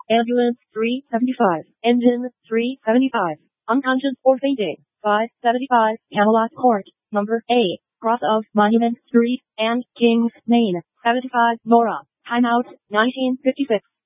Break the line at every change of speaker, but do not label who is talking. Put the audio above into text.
Ambulance 375. Engine 375. Unconscious or fainting. 575 Camelot Court. Number A. Cross of Monument Street and Kings Lane. 75 Nora. Timeout 1956.